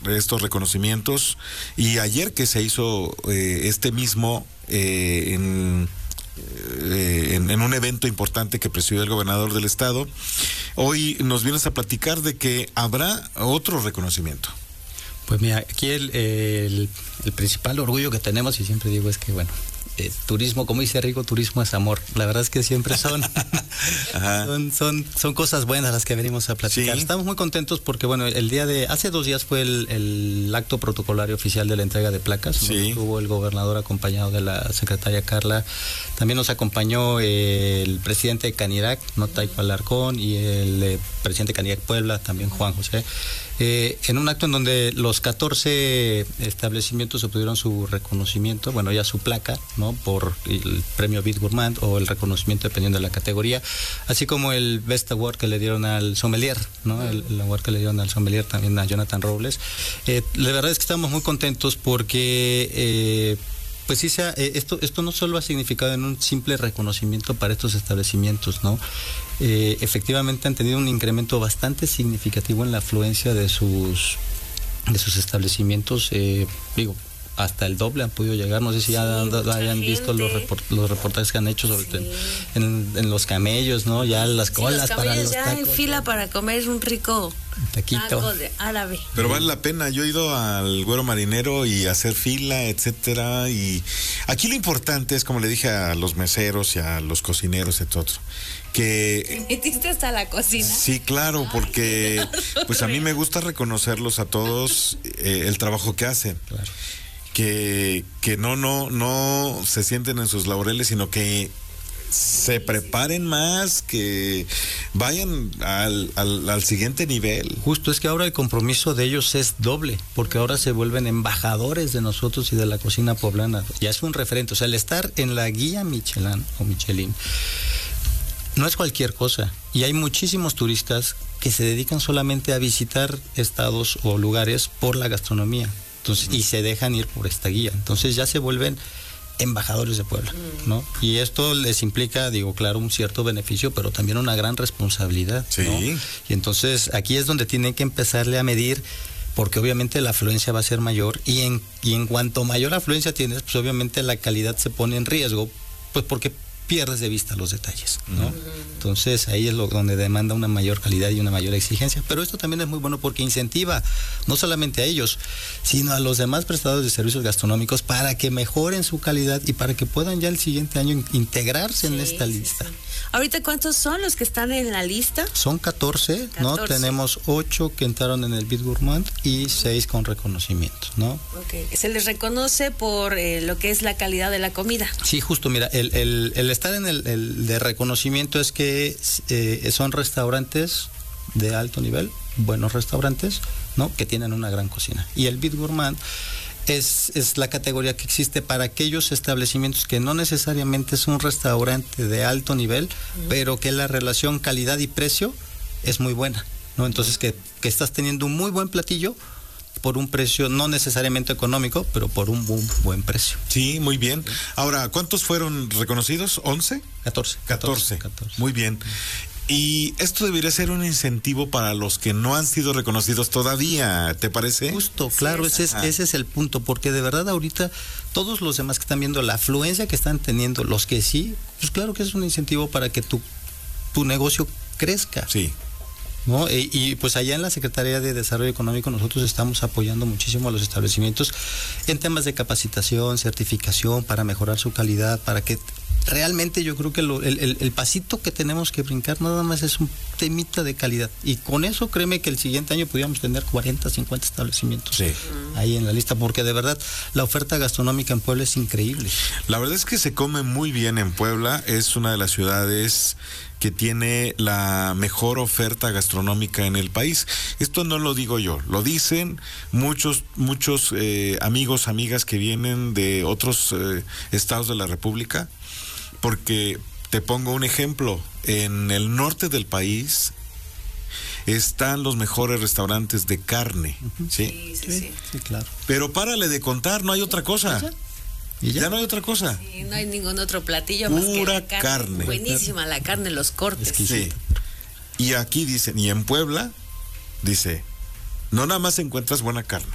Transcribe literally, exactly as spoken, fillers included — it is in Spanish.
estos reconocimientos, y ayer que se hizo eh, este mismo eh, en, eh, en, en un evento importante que presidió el gobernador del estado, hoy nos vienes a platicar de que habrá otro reconocimiento. Pues mira, aquí el, el, el principal orgullo que tenemos, y siempre digo, es que bueno, eh, turismo, como dice Rico, turismo es amor. La verdad es que siempre son son, son son cosas buenas las que venimos a platicar. Sí. Estamos muy contentos porque bueno, el día de hace dos días fue el, el acto protocolario oficial de la entrega de placas. Sí. Estuvo el gobernador acompañado de la secretaria Carla. También nos acompañó eh, el presidente de Canirac, no Taico Alarcón, y el eh, presidente de Canirac Puebla, también Juan José. Eh, en un acto en donde los catorce establecimientos obtuvieron su reconocimiento, bueno, ya su placa, ¿no? Por el premio Bid Gourmand o el reconocimiento dependiendo de la categoría, así como el Best Award que le dieron al sommelier, ¿no? El, el award que le dieron al sommelier también a Jonathan Robles. Eh, la verdad es que estamos muy contentos porque eh, pues sí, sea, eh, esto, esto no solo ha significado en un simple reconocimiento para estos establecimientos, ¿no? Eh, efectivamente han tenido un incremento bastante significativo en la afluencia de sus de sus establecimientos, eh, digo, hasta el doble han podido llegar. No sé si sí, ya hayan visto los, report, los reportajes que han hecho sobre sí. en, en los camellos, ¿no? Ya las colas sí, los para los ya tacos. En fila para comer un rico taquito. Taco de árabe. Pero vale la pena. Yo he ido al Güero Marinero y hacer fila, etcétera. Y aquí lo importante es, como le dije a los meseros y a los cocineros, etcétera, que ¿metiste hasta la cocina? Sí, claro, porque Ay, pues a mí me gusta reconocerlos a todos eh, el trabajo que hacen. Claro. Que, que no, no, no se sienten en sus laureles, sino que se preparen más, que vayan al, al, al siguiente nivel. Justo, es que ahora el compromiso de ellos es doble, porque ahora se vuelven embajadores de nosotros y de la cocina poblana. Ya es un referente, o sea, el estar en la guía Michelin o Michelin no es cualquier cosa, y hay muchísimos turistas que se dedican solamente a visitar estados o lugares por la gastronomía. Entonces, y se dejan ir por esta guía. Entonces ya se vuelven embajadores de Puebla, ¿no? Y esto les implica, digo, claro, un cierto beneficio, pero también una gran responsabilidad, sí. ¿no? Y entonces aquí es donde tienen que empezarle a medir, porque obviamente la afluencia va a ser mayor, y en, y en cuanto mayor afluencia tienes, pues obviamente la calidad se pone en riesgo, pues porque pierdes de vista los detalles, ¿no? Uh-huh. Entonces ahí es lo donde demanda una mayor calidad y una mayor exigencia, pero esto también es muy bueno porque incentiva no solamente a ellos, sino a los demás prestadores de servicios gastronómicos para que mejoren su calidad y para que puedan ya el siguiente año integrarse sí, en esta lista. Sí, sí. Ahorita, ¿cuántos son los que están en la lista? Son catorce, ¿no? Tenemos ocho que entraron en el Bid Gourmand y seis con reconocimientos, ¿no? Okay. Se les reconoce por eh, lo que es la calidad de la comida. Sí, justo, mira, el, el, el estar en el, el de reconocimiento es que eh, son restaurantes de alto nivel, buenos restaurantes, ¿no? Que tienen una gran cocina. Y el Bid Gourmand es, es la categoría que existe para aquellos establecimientos que no necesariamente es un restaurante de alto nivel, uh-huh. pero que la relación calidad y precio es muy buena, ¿no? Entonces que, que estás teniendo un muy buen platillo por un precio no necesariamente económico, pero por un buen, buen precio. Sí, muy bien. Ahora, ¿cuántos fueron reconocidos? ¿once? catorce. catorce. catorce. Muy bien. Y esto debería ser un incentivo para los que no han sido reconocidos todavía, ¿te parece? Justo, claro, sí, ese, es, ese es el punto, porque de verdad ahorita todos los demás que están viendo la afluencia que están teniendo, los que sí, pues claro que es un incentivo para que tu, tu negocio crezca. Sí. ¿No? Y, y pues allá en la Secretaría de Desarrollo Económico nosotros estamos apoyando muchísimo a los establecimientos en temas de capacitación, certificación, para mejorar su calidad, para que realmente yo creo que lo, el, el, el pasito que tenemos que brincar nada más es un temita de calidad, y con eso créeme que el siguiente año podríamos tener cuarenta, cincuenta establecimientos sí. ahí en la lista, porque de verdad la oferta gastronómica en Puebla es increíble. La verdad es que se come muy bien en Puebla, es una de las ciudades que tiene la mejor oferta gastronómica en el país. Esto no lo digo yo, lo dicen muchos muchos eh, amigos, amigas que vienen de otros eh, estados de la República, porque te pongo un ejemplo, en el norte del país están los mejores restaurantes de carne, uh-huh. ¿sí? Sí, sí, sí. Sí, claro. Pero párale de contar, no hay otra cosa. ¿Y ya? ya no hay otra cosa. Sí, no hay ningún otro platillo Pura más que la carne. carne. Buenísima la carne, los cortes. Sí. Y aquí dicen, y en Puebla, dice, no nada más encuentras buena carne,